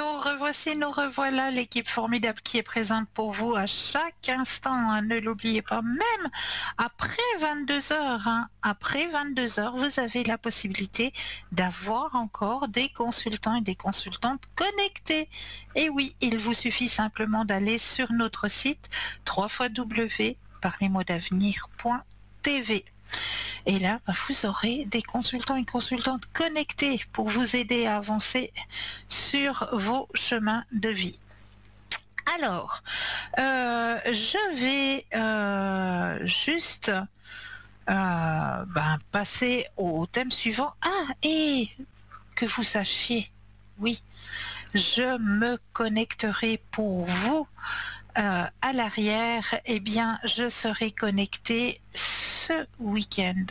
Nous revoici, nous revoilà, l'équipe formidable qui est présente pour vous à chaque instant. Hein. Ne l'oubliez pas, même après 22 heures. Hein. Après 22 heures, vous avez la possibilité d'avoir encore des consultants et des consultantes connectés. Et oui, il vous suffit simplement d'aller sur notre site www.parlezmoi-d'avenir.tv. Et là, vous aurez des consultants et consultantes connectés pour vous aider à avancer sur vos chemins de vie. Alors, je vais juste passer au thème suivant. Ah, et que vous sachiez, oui, je me connecterai pour vous à l'arrière. Eh bien, je serai connectée ce week-end,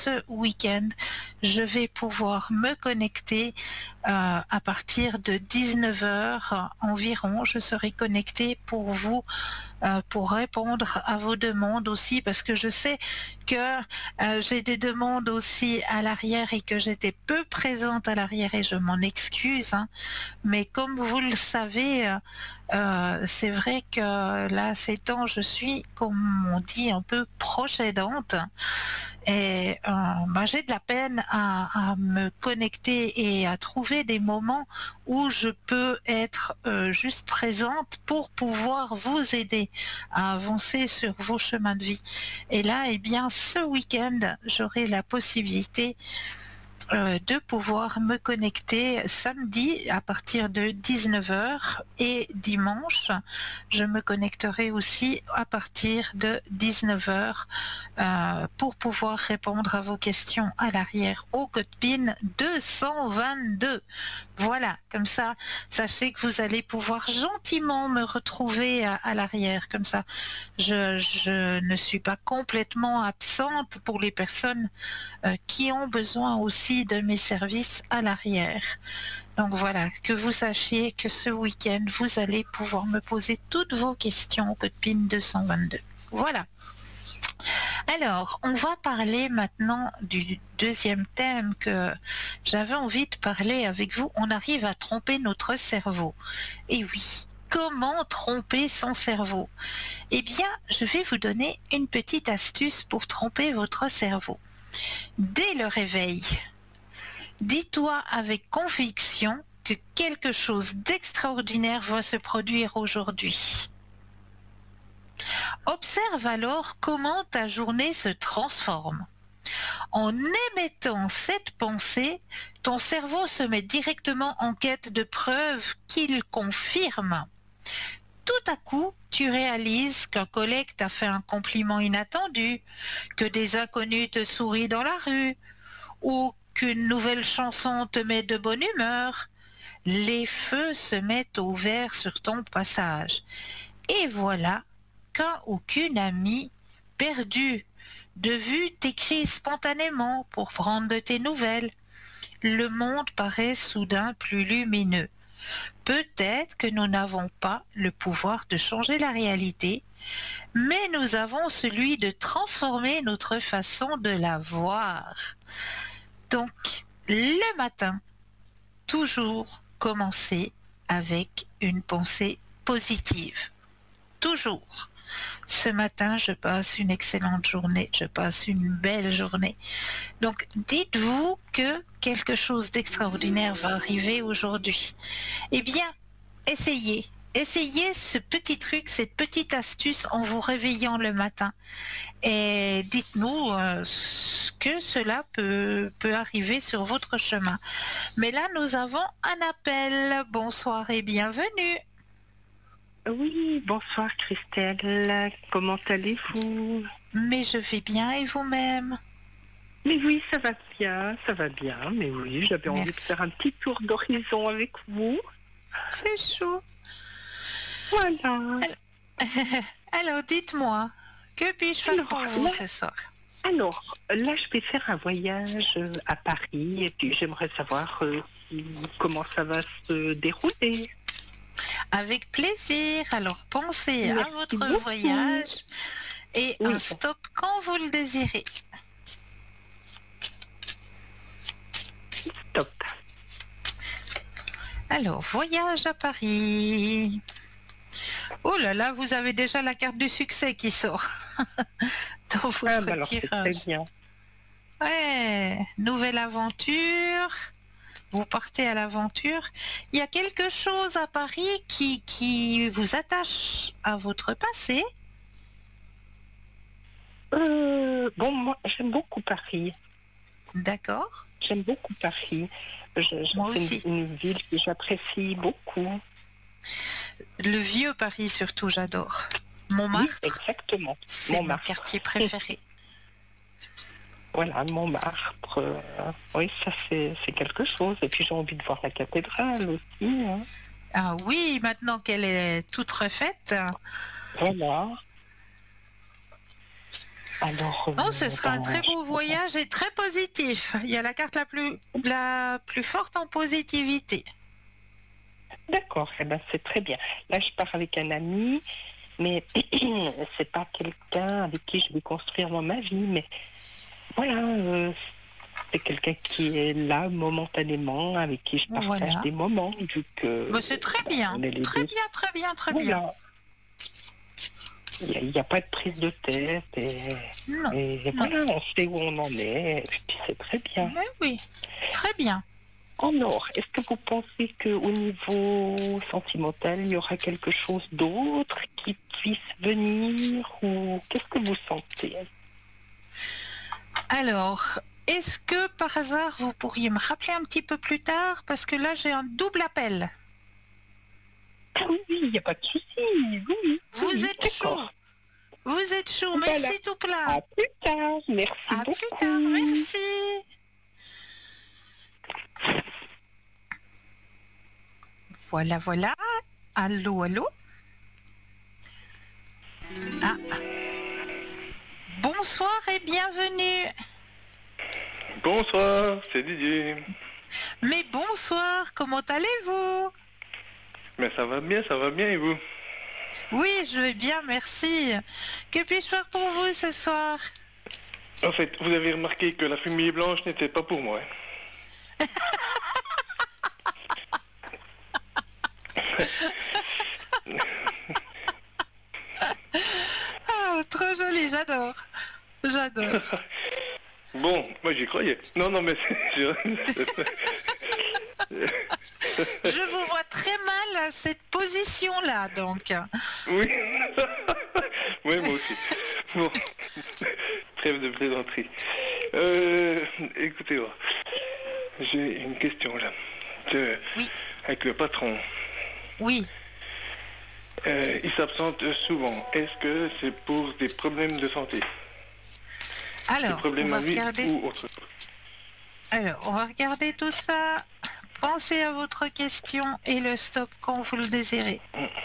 je vais pouvoir me connecter à partir de 19 heures environ. Je serai connectée pour vous, pour répondre à vos demandes aussi, parce que je sais que j'ai des demandes aussi à l'arrière et que j'étais peu présente à l'arrière et je m'en excuse. Hein. Mais comme vous le savez, c'est vrai que là, ces temps, je suis, comme on dit, un peu proche aidante. Et j'ai de la peine à me connecter et à trouver des moments où je peux être juste présente pour pouvoir vous aider à avancer sur vos chemins de vie. Et là, eh bien, ce week-end, j'aurai la possibilité de pouvoir me connecter samedi à partir de 19 heures et dimanche, je me connecterai aussi à partir de 19 heures pour pouvoir répondre à vos questions à l'arrière au code PIN 222. Voilà, comme ça, sachez que vous allez pouvoir gentiment me retrouver à l'arrière. Comme ça, je ne suis pas complètement absente pour les personnes qui ont besoin aussi de mes services à l'arrière. Donc voilà, que vous sachiez que ce week-end, vous allez pouvoir me poser toutes vos questions au code PIN 222. Voilà. Alors, on va parler maintenant du deuxième thème que j'avais envie de parler avec vous. On arrive à tromper notre cerveau. Et oui, comment tromper son cerveau? Eh bien, je vais vous donner une petite astuce pour tromper votre cerveau. Dès le réveil, dis-toi avec conviction que quelque chose d'extraordinaire va se produire aujourd'hui. Observe alors comment ta journée se transforme. En émettant cette pensée, ton cerveau se met directement en quête de preuves qu'il confirme. Tout à coup, tu réalises qu'un collègue t'a fait un compliment inattendu, que des inconnus te sourient dans la rue, ou qu'une nouvelle chanson te met de bonne humeur. Les feux se mettent au vert sur ton passage. Et voilà qu'un ou qu'une amie perdue de vue t'écrit spontanément pour prendre de tes nouvelles. Le monde paraît soudain plus lumineux. Peut-être que nous n'avons pas le pouvoir de changer la réalité, mais nous avons celui de transformer notre façon de la voir. Donc, le matin, toujours commencer avec une pensée positive. Toujours. Ce matin, je passe une excellente journée, je passe une belle journée. Donc, dites-vous que quelque chose d'extraordinaire va arriver aujourd'hui. Eh bien, essayez. Essayez ce petit truc, cette petite astuce en vous réveillant le matin. Et dites-nous que cela peut arriver sur votre chemin. Mais là, nous avons un appel. Bonsoir et bienvenue. Oui, bonsoir Christelle, comment allez-vous? Mais je vais bien et vous-même? Mais oui, ça va bien, mais oui, j'avais envie de Merci. faire un petit tour d'horizon avec vous. C'est chaud. Voilà. Alors, dites-moi, que puis-je faire pour vous ce soir? Là, je vais faire un voyage à Paris et puis j'aimerais savoir comment ça va se dérouler. Avec plaisir. Alors, pensez à Merci votre beaucoup. voyage et Oui, un stop quand vous le désirez. top. Alors, voyage à Paris. Oh là là, vous avez déjà la carte du succès qui sort dans Ah, votre bah alors c'est très tirage. bien. Ouais, nouvelle aventure. Vous partez à l'aventure. Il y a quelque chose à Paris qui vous attache à votre passé. Bon, moi, j'aime beaucoup Paris. D'accord. J'aime beaucoup Paris. Moi C'est aussi. une ville que j'apprécie beaucoup. Le vieux Paris surtout, j'adore. Oui, Montmartre, exactement. c'est mon Montmartre. quartier préféré. Voilà, Montmartre. Oui, ça c'est quelque chose. Et puis j'ai envie de voir la cathédrale aussi, hein. Ah oui, maintenant qu'elle est toute refaite. Voilà. Alors, Non, ce sera un très beau je- voyage et très positif. Il y a la carte la plus forte en positivité. d'accord, eh ben, c'est très bien. Là, je pars avec un ami, mais c'est pas quelqu'un avec qui je vais construire moi ma vie, mais voilà, c'est quelqu'un qui est là momentanément, avec qui je partage Voilà. des moments, vu que Mais c'est très ben, bien. on est les Très deux. bien, très bien, très bien. Voilà. Il n'y a pas de prise de tête Non, et non. voilà, on sait où on en est, et puis c'est très bien. Mais oui, très bien. Alors, est-ce que vous pensez qu'au niveau sentimental, il y aura quelque chose d'autre qui puisse venir ou qu'est-ce que vous sentez? Alors, est-ce que par hasard vous pourriez me rappeler un petit peu plus tard parce que là j'ai un double appel. Ah oui, il n'y a pas de souci. Oui, oui, Vous oui, êtes chaud. d'accord. Vous êtes chaud. Voilà. Merci tout plein. À plus tard. Merci À plus tard. beaucoup. Merci. Voilà, voilà. Allô, allô. Ah, bonsoir et bienvenue. Bonsoir, c'est Didier. Mais bonsoir, comment allez-vous? Mais ça va bien et vous? Oui, je vais bien, merci. Que puis-je faire pour vous ce soir? En fait, vous avez remarqué que la fumée blanche n'était pas pour moi, hein. Ah, trop joli, j'adore. J'adore. Bon, moi j'y croyais. Non, non, mais Je vous vois très mal à cette position-là, donc. oui. Oui, moi aussi. Bon, trêve de plaisanterie. Écoutez, j'ai une question là. Oui. Avec le patron. Oui. Il s'absente souvent. Est-ce que c'est pour des problèmes de santé? Des Alors, on problèmes va à lui regarder. ou autre? Alors, on va regarder tout ça. Pensez à votre question et le stop quand vous le désirez.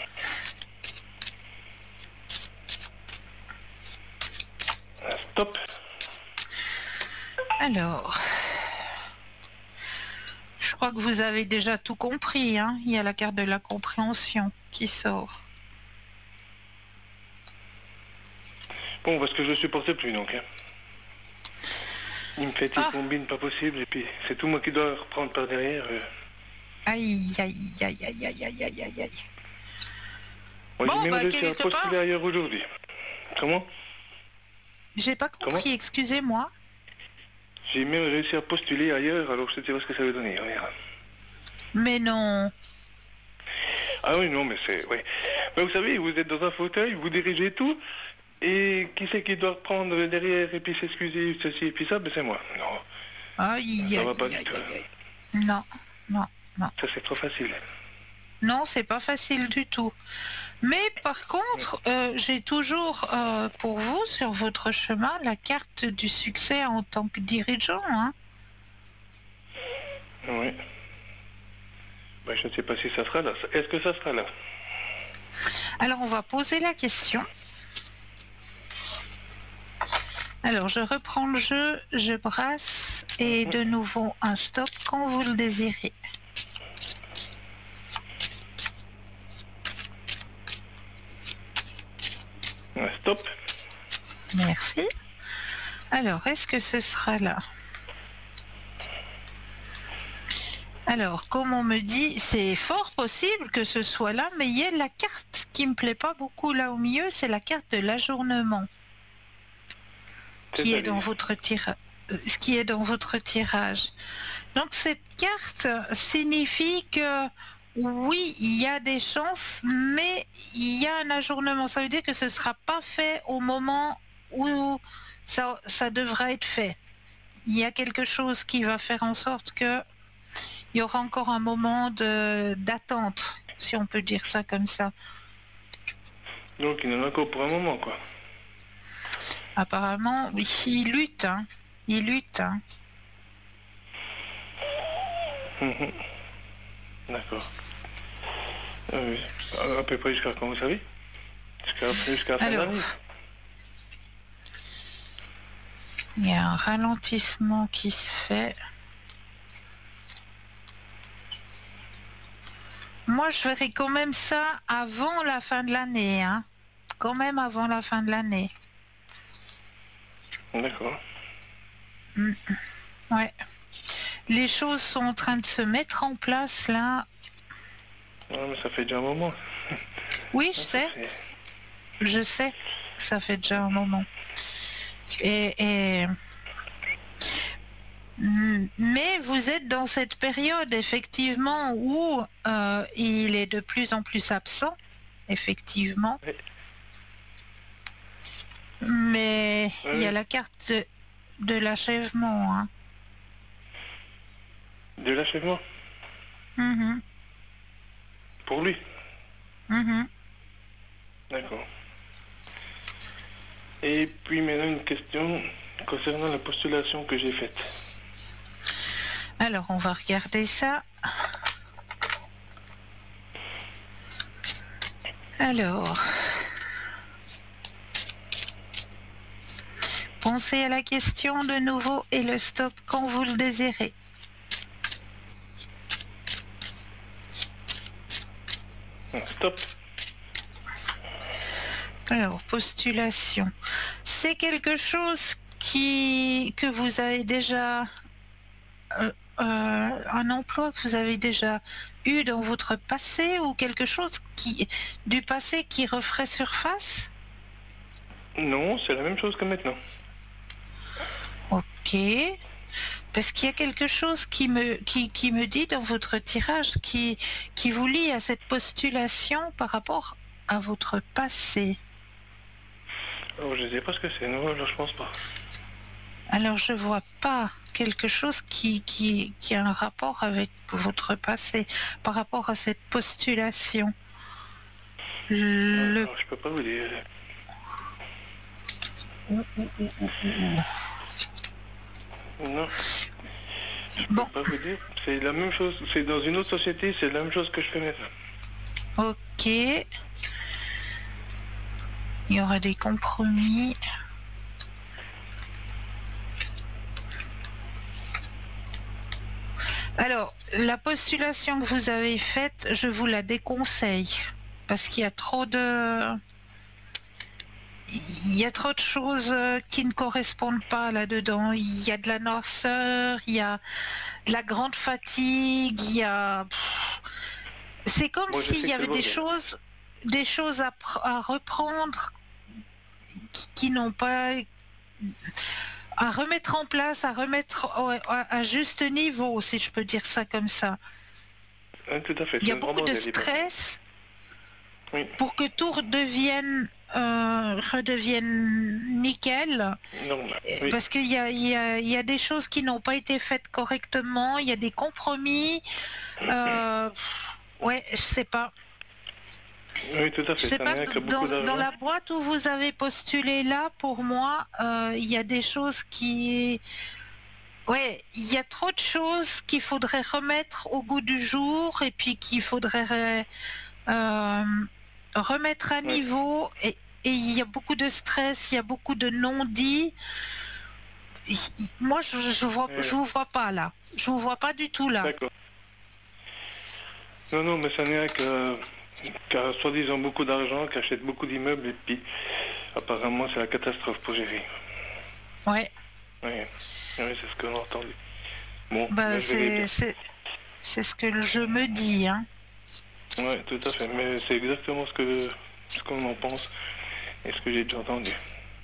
Stop. Alors, je crois que vous avez déjà tout compris, hein. Il y a la carte de la compréhension qui sort. Bon, parce que je supporte plus donc, hein. Il me fait des Ah. combines pas possibles et puis c'est tout moi qui dois reprendre par derrière. Aïe, aïe, aïe, aïe, aïe, aïe, aïe, aïe, aïe. Moi, Bon, j'ai même bah, réussi à quelque postuler part, ailleurs aujourd'hui. Comment? j'ai pas compris, excusez-moi. J'ai même réussi à postuler ailleurs, alors je ne sais pas ce que ça veut donner. On verra. Mais non. Ah oui, non, mais c'est... Oui. Mais vous savez, vous êtes dans un fauteuil, vous dirigez tout, et qui c'est qui doit reprendre derrière et puis s'excuser, ceci et puis ça? Ben c'est moi. Non, Aïe, ça aïe, va pas aïe, du tout. aïe, aïe. Non, non, non. Ça c'est trop facile. Non, c'est pas facile du tout. Mais par contre, j'ai toujours pour vous sur votre chemin la carte du succès en tant que dirigeant, hein. Oui. Ben, je ne sais pas si ça sera là. Est-ce que ça sera là? Alors on va poser la question. Alors je reprends le jeu, je brasse et de nouveau un stop quand vous le désirez. Stop. Merci. Alors est-ce que ce sera là? Alors, comme on me dit, c'est fort possible que ce soit là, mais il y a la carte qui me plaît pas beaucoup là au milieu, c'est la carte de l'ajournement qui est dans votre qui est dans votre tirage. Donc cette carte signifie que oui, il y a des chances, mais il y a un ajournement. Ça veut dire que ce ne sera pas fait au moment où ça devra être fait. Il y a quelque chose qui va faire en sorte que il y aura encore un moment d'attente, si on peut dire ça comme ça. Donc il en a encore pour un moment, quoi. Apparemment, oui, il lutte, hein. Il lutte, hein. D'accord. Oui. À peu près jusqu'à quand, vous savez? Jusqu'à la fin de l'année. Il y a un ralentissement qui se fait. Moi, je verrai quand même ça avant la fin de l'année, hein. Quand même avant la fin de l'année. D'accord. Ouais. Les choses sont en train de se mettre en place, là. Ouais, mais ça fait déjà un moment. Oui, je sais. Je sais que ça fait déjà un moment. Mais vous êtes dans cette période, effectivement, où il est de plus en plus absent, effectivement. Oui. Mais Oui. il y a la carte de l'achèvement. Hein. De l'achèvement? Mm-hmm. Pour lui? Mm-hmm. D'accord. Et puis maintenant une question concernant la postulation que j'ai faite. Alors, on va regarder ça. Alors, pensez à la question de nouveau et le stop quand vous le désirez. Stop. Alors, postulation. C'est quelque chose que vous avez déjà... un emploi que vous avez déjà eu dans votre passé ou quelque chose du passé qui referait surface? Non, c'est la même chose que maintenant. Ok. Parce qu'il y a quelque chose qui me dit dans votre tirage qui vous lie à cette postulation par rapport à votre passé. Oh, je ne sais pas ce que c'est, non, là je pense pas. Alors je vois pas quelque chose qui a un rapport avec votre passé par rapport à cette postulation. Alors, je peux pas vous dire. Non. Je peux pas vous dire. C'est la même chose. C'est dans une autre société, c'est la même chose que je fais maintenant. Ok. Il y aura des compromis. Alors, la postulation que vous avez faite, je vous la déconseille. Parce qu'il y a trop de... Il y a trop de choses qui ne correspondent pas là-dedans. Il y a de la noirceur, il y a de la grande fatigue, il y a... C'est comme s'il y avait des choses à reprendre qui n'ont pas... à remettre en place, à remettre à juste niveau, si je peux dire ça comme ça. Tout à fait. Il y a beaucoup de stress pour que tout redevienne nickel. Normal, parce qu'il y a des choses qui n'ont pas été faites correctement, il y a des compromis. Ouais, je sais pas. Oui, tout à fait. Je sais pas, dans la boîte où vous avez postulé là, pour moi, il y a des choses qui... Ouais, il y a trop de choses qu'il faudrait remettre au goût du jour et puis qu'il faudrait remettre à niveau. Et il y a beaucoup de stress, il y a beaucoup de non-dits. Moi, je vous vois pas là. Je vous vois pas du tout là. D'accord. Non, mais ça n'est qui a soi-disant beaucoup d'argent, qui achète beaucoup d'immeubles et puis apparemment c'est la catastrophe pour gérer. Ouais. Oui, c'est ce que l'on a entendu. Bon, bah, C'est ce que je me dis, hein. Ouais, tout à fait. Mais c'est exactement ce qu'on en pense et ce que j'ai déjà entendu.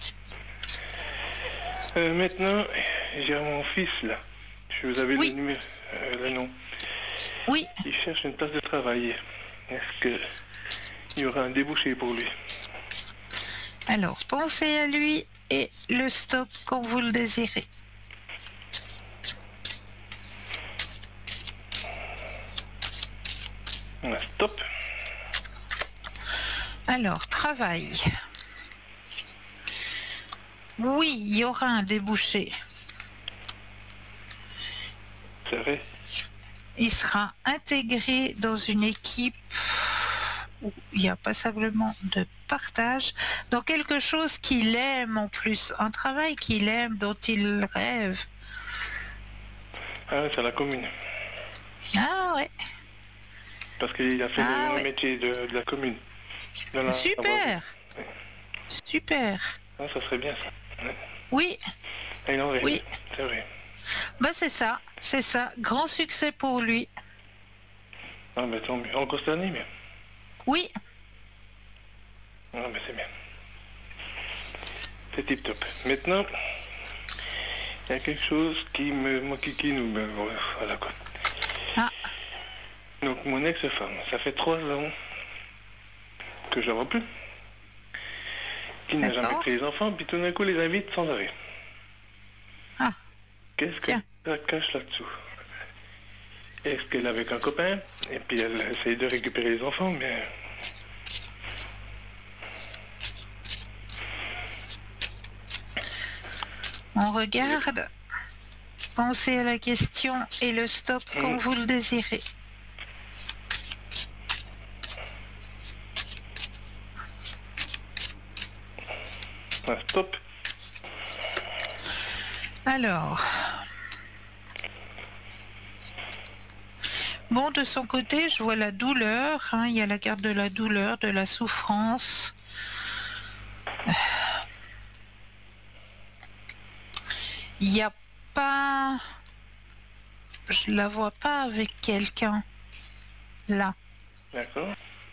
Maintenant, j'ai mon fils là. Je vous avais Oui. le numéro, le nom. Oui, Il cherche une place de travail. Est-ce que il y aura un débouché pour lui? alors pensez à lui et le stop quand vous le désirez. Stop. Alors, travail. Oui, il y aura un débouché. C'est vrai. Il sera intégré dans une équipe où il y a passablement de partage, dans quelque chose qu'il aime en plus, un travail qu'il aime, dont il rêve. Ah, c'est à la commune. Ah ouais, Parce qu'il a fait ah le ouais, métier de la commune. De la- super, super. Ah, ça serait bien ça. Oui, Ah, il en rêve. oui, C'est vrai. bah c'est ça, grand succès pour lui. Ah, mais tant mieux. Encore cette année, mais. Oui, Ah, mais c'est bien. C'est tip top. Maintenant, il y a quelque chose qui nous. Ben, voilà quoi. ah, Donc, mon ex-femme, ça fait 3 ans que je la vois plus. Qui n'a jamais d'accord. pris les enfants, puis tout d'un coup les invite sans arrêt. Ah, Qu'est-ce que tiens. ça cache là-dessous? Est-ce qu'elle est avec un copain, et puis elle essaye de récupérer les enfants, mais. On regarde. Pensez à la question et le stop quand vous le désirez. Ah, stop. Alors, bon, de son côté, je vois la douleur, hein, il y a la carte de la douleur, de la souffrance. Il n'y a pas... Je la vois pas avec quelqu'un, là. D'accord.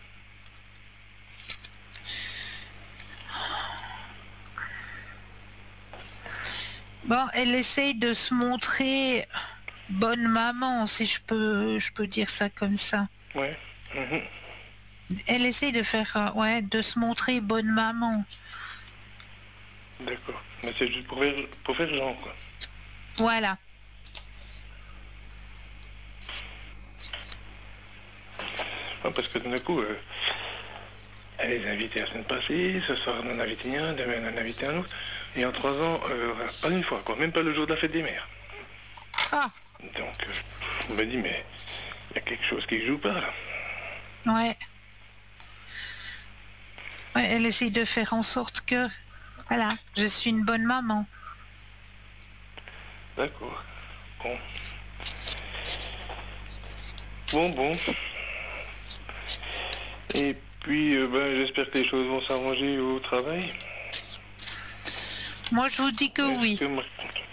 Bon, elle essaye de se montrer bonne maman, si je peux dire ça comme ça. Ouais. Mhm. Elle essaye de faire, ouais, de se montrer bonne maman. D'accord. Mais c'est juste pour faire genre, quoi. Voilà. Ah, parce que d'un coup, elle les a invités la semaine passée, ce soir on en a invité un, demain on en a invité un autre. Et en 3 ans, pas une fois, quoi. Même pas le jour de la fête des mères. Ah, Donc, je me dis, mais il y a quelque chose qui joue pas, là. ouais. Ouais, elle essaye de faire en sorte que, voilà, je suis une bonne maman. D'accord. Bon. Bon. Et puis, ben, j'espère que les choses vont s'arranger au travail. Moi, je vous dis que Est-ce oui. que moi-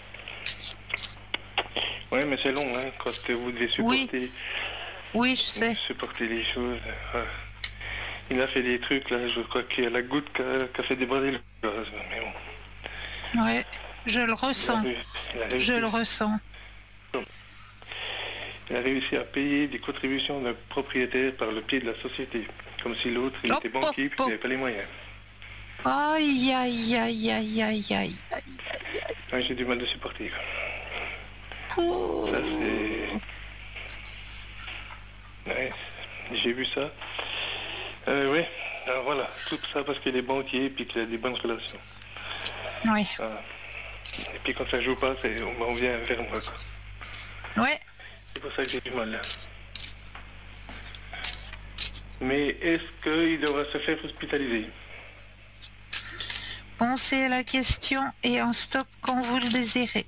Ouais, mais c'est long, hein, quand vous devez supporter, Oui, je sais. supporter les choses. Il a fait des trucs, là, je crois qu'il y a la goutte qui a fait déborder le gaz. Mais bon, Ouais, je le il a ressens. réussi, il a réussi- Je le ressens. il a réussi à payer des contributions d'un propriétaire par le pied de la société. Comme si l'autre, il était Hop, banquier, puis il hop. n'avait pas les moyens. Aïe, aïe, aïe, aïe, aïe, aïe, aïe. Ouais, j'ai du mal de supporter, quoi. Ouh. Ça, c'est... Ouais, j'ai vu ça. Ouais, alors voilà, tout ça parce qu'il est banquier et qu'il a des bonnes relations. Oui. Voilà. Et puis quand ça joue pas, on vient vers moi, quoi. Ouais. C'est pour ça que j'ai du mal, là. Mais est-ce qu'il devra se faire hospitaliser? Pensez à la question et en stop quand vous le désirez.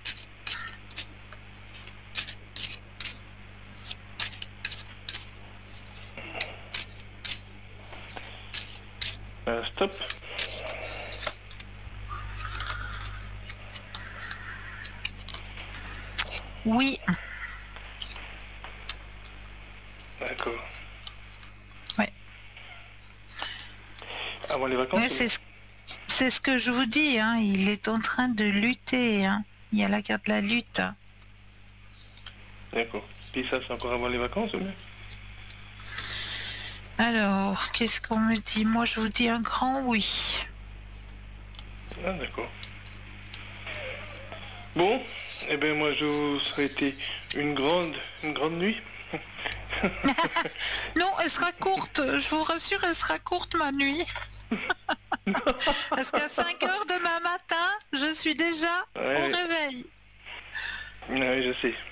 Stop. Oui. Avant les vacances Ouais, c'est ce que je vous dis, hein. Il est en train de lutter, hein. Il y a la carte de la lutte. D'accord. Et ça, c'est encore avant les vacances ou bien? Alors, qu'est-ce qu'on me dit? Moi, je vous dis un grand oui. Ah, d'accord. Bon, eh bien, moi, je vous souhaite une grande nuit. Non, elle sera courte. Je vous rassure, elle sera courte, ma nuit. Parce qu'à 5 heures demain matin, je suis déjà Ouais, au réveil. oui, je sais.